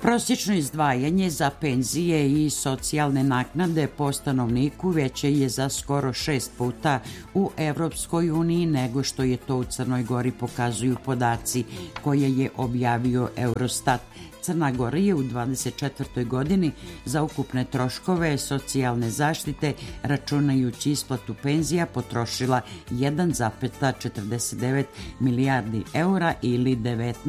Prosječno izdvajanje za penzije i socijalne naknade po stanovniku veće je za skoro 6 puta u Evropskoj uniji nego što je to u Crnoj Gori, pokazuju podaci koje je objavio Eurostat. Crna Gora je u 2024. godini za ukupne troškove socijalne zaštite, računajući isplatu penzija, potrošila 1,49 milijardi eura ili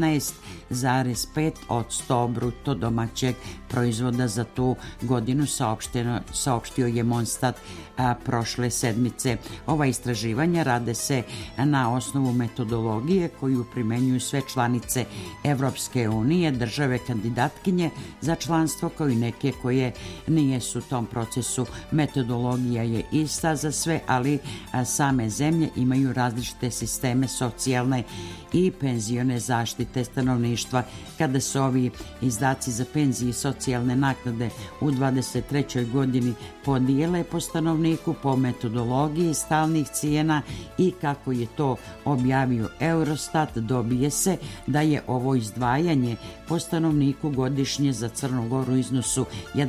19,5% bruto domaćeg proizvoda za tu godinu, saopštio je Monstat prošle sedmice. Ova istraživanja rade se na osnovu metodologije koju primenjuju sve članice Evropske unije, države kandidatkinje za članstvo, kao i neke koje nijesu u tom procesu. Metodologija je ista za sve, ali same zemlje imaju različite sisteme socijalne i penzione zaštite stanovništva. Kada se ovi izdaci za penzije i socijalne naknade u 2023. godini podijele po stanovniku po metodologiji stalnih cijena i kako je to objavio Eurostat, dobije se da je ovo izdvajanje po stanovniku godišnje za Crnu Goru u iznosu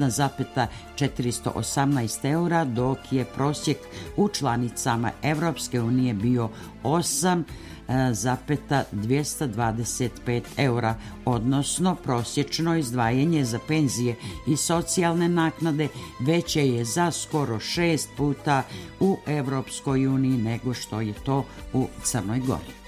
1,418 eura, dok je prosjek u članicama Evropske unije bio 8,225 eura, odnosno prosječno izdvajanje za penzije i socijalne naknade veće je za skoro 6 puta u Evropskoj uniji nego što je to u Crnoj Gori.